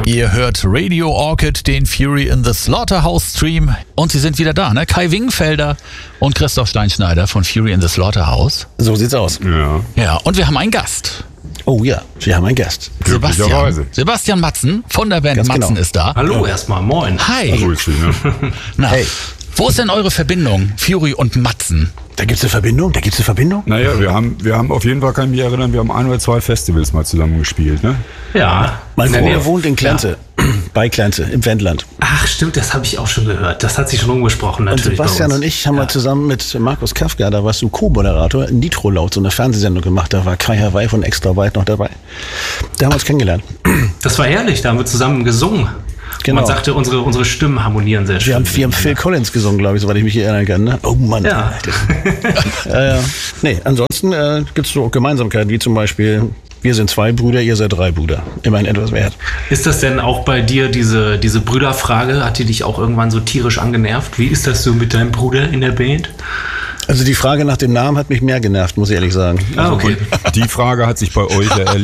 Ihr hört Radio Orchid, den Fury in the Slaughterhouse Stream. Und sie sind wieder da, ne? Kai Wingfelder und Christoph Steinschneider von Fury in the Slaughterhouse. So sieht's aus. Ja, und wir haben einen Gast. Oh ja, wir haben einen Gast. Sebastian Matzen von der Band Ganz Matzen genau. ist da. Hallo erstmal, moin. Hi. Grüß dich, ne? Na, Hey. wo ist denn eure Verbindung, Fury und Matzen? Da gibt's eine Verbindung? Naja, wir haben auf jeden Fall, kann ich mich erinnern, wir haben 1 oder 2 Festivals mal zusammen gespielt, ne? Ja. Mein in der Bruder Nähe. wohnt in Klente, bei Klente, im Wendland. Ach stimmt, das habe ich auch schon gehört. Das hat sich schon rumgesprochen Und natürlich. Sebastian bei und uns. ich haben mal zusammen mit Markus Kafka, da warst du Co-Moderator, in Nitro Laut, so eine Fernsehsendung gemacht, da war Kai Hawaii von Extra Weit noch dabei. Da haben wir uns kennengelernt. Das war herrlich, da haben wir zusammen gesungen. Genau. Man sagte, unsere Stimmen harmonieren sehr schön. Wir haben Phil Collins gesungen, glaube ich, soweit ich mich erinnern kann. Ne? Oh Mann. Ja. Nee, ansonsten gibt es so Gemeinsamkeiten, wie zum Beispiel, wir sind 2 Brüder, ihr seid 3 Brüder. Immerhin etwas wert. Ist das denn auch bei dir, diese Brüderfrage, hat die dich auch irgendwann so tierisch angenervt? Wie ist das so mit deinem Bruder in der Band? Also die Frage nach dem Namen hat mich mehr genervt, muss ich ehrlich sagen. Ah, okay. Die Frage hat sich bei euch ja